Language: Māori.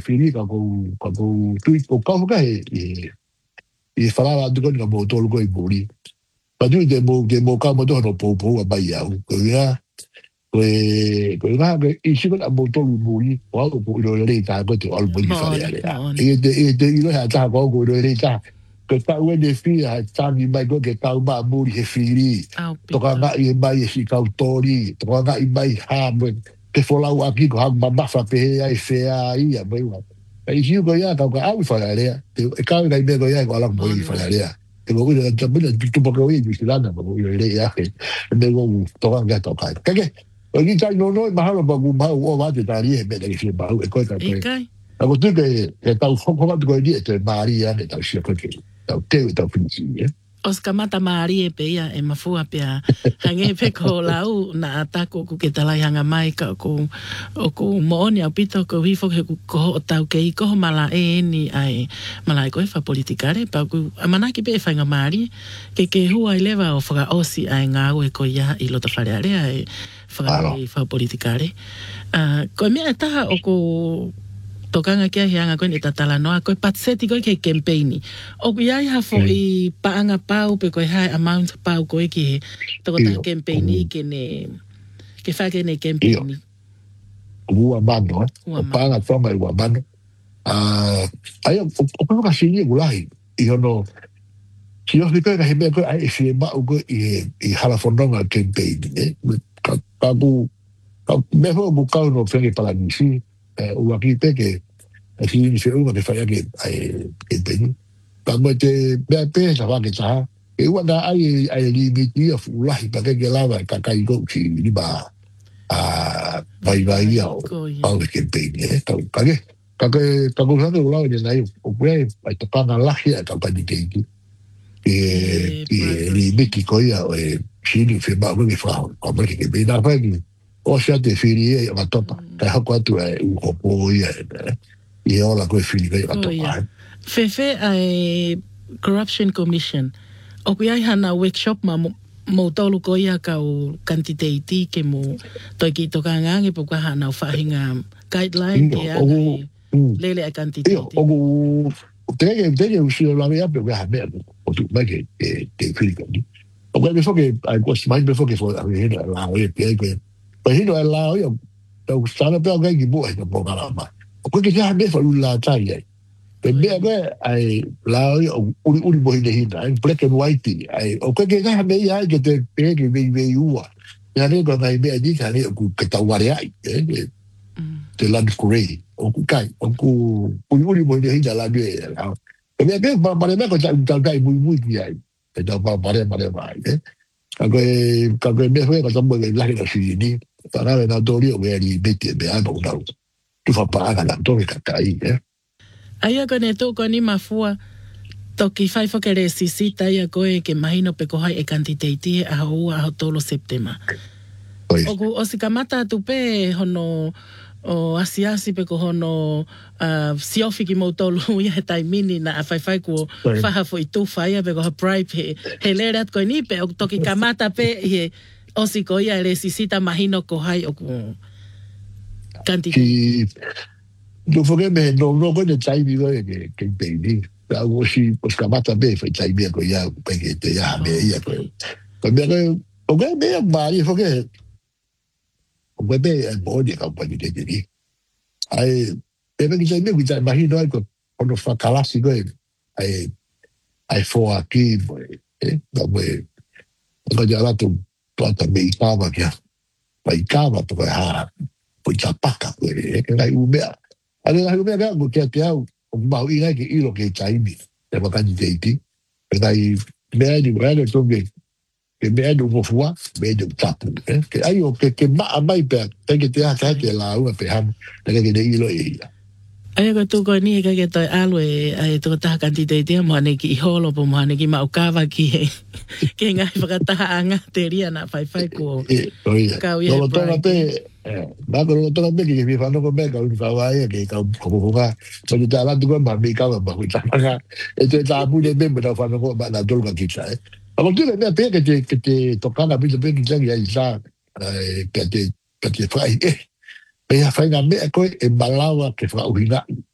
fili ka tui o ka ka e fala do ko nga mo to ko i buri pa tu de mo ka mo do no po ba ya ko ya ko nga i si ko mo to buri o ko lo le ta ko te al mo ni fa ya de ilo ha ta ko le ta que ta ue de fia ta ni mai ko ke ta ba muri he fili to ka nga i mai si ka autori to ka nga i mai ha ke fola u aki ko ha ba fa pe ai fe ai ya bai wa ai si ko ya ka au fa la le e ka ga me ko ya ko ala mo i fa la le te ko ina ta bula tu pa ko i si la na ko i le ya ke me go to ka ga to ka ke o ni ta no ma ha ba ku ma o ba te ta ri e me de fi ba e ko ta pe ako tu ke ta ko ko ko di te maria ne ta si ko ke ta te ta finisi os kamata Maria pe ia e mafua pe hange pe ko lau na atako ku ke tala hanga mai ka ko o ko mooni a pito ko hifo ke ko tau ke ko mala ni ai mala ko fa politikare pa ku amana ki pe fa nga Maria ke hua eleva o fra osi ai nga o ko ya i lo ta fare ai fa politikare ko me ta o ko tokanga kia hianga koe ni tatala noa koe patseti koe ke campaigni o ku iai hafo i paanga pau pe koe hai amount pau koe ki toko ta campaigni ke ne ke whake ne campaigni ua mano o paanga toma i ua mano ai o koe ka sini ulai i hono si o koe ka he mea koe ai e fie mau koe i halafononga campaigni ka ku me ho bukau no whengi palanisi ua ki pe ke si ni se unga ke fai ke ai peni pa mo te pe sa va ke sa e ua da ai limiti a fulahi pa ke lava ka kai go si ni ba vai o ke peni ka ko sa de ula ni nai o pe ai to kana la hia ka pa ni ke limiti ko ia si ni fe ba ke fa ko ke be da fa ni o sia te fili e ma topa ka ha kwatu e u hopo ia e ola ko fili ka topa fefe ai corruption commission o ku ai hana workshop mo tolu ko ia ka o quantitative ke mo to ki to ka ngange po ka hana fa hinga guideline ke a lele a quantitative o te usi la mea pe ka me o tu ma ke te fili ka ni o ka me fo ke ai ko smai me fo ke fo a la o e pe ke pa hino e la o tau sana pe ga ki bo e po kala ma o ko ke ja me fa la tai ai pe me ai la o uri bo hine hina ai black and white ai o ko ke ja me ai ke te pe ke me ua ya ne ko mai me di ka ne ku ke tau ware ai te land gray o ku kai o ku uri bo hine hina la ge la pe me ba me ko ja kai muy ai pe da ba ai ka me fue ka tambo le la que si ni para ver Antonio que li mette be a no tu fa paga la torre ka kai ai ko ne to ko ni mafua to ki fai fo que resisita ya ko que imagino pe ko hai e quantitative a tolo septema o si kamata tu pe hono o asiasi pe ko hono si ofiki mo tolu ya tai mini na fai ko fa fo itu fai pe ko private he lerat ko ni pe o to ki kamata pe o si ko ya resisita imagino ko hai o quantitative no fo que me no ko ne tai mi que baby algo si pues kamata be fai tai mi ko ya pe que te ya me ya ko me o que me mari fo que o bebe e bodi ka pa ni te ni ai e me ki me ki imagino ai ko ono fa kalasi go ai fo aquí no me no ya la tu plata me ikava kia pa ikava to ha po chapaka que ai umea ale la umea ga ko ke au o ma ina ki ilo ke taimi e ma kan deiti e dai me ai di brano to que me ando mo fua me do tapu que ai o que mai pe que te ha te la una pe ham que de ilo e ai ko tu ko ni que to alo ai to ta quantitative mo ne ki holo po mo ne ki mau kava ki que ngai fa ta anga teria na fai ko ka no lo toma pe va con lo toma pe que mi fa no con me ka un fa vai que ka ko ka so ni ta la tu ko ma mi ka ba ko ta ka e te ta pu de me no fa no ko ba na dol ka ki sa alors tu le mets pe que te tocando a bit pe que ya isa que te fai pe ya fai na me ko e balava que fa urina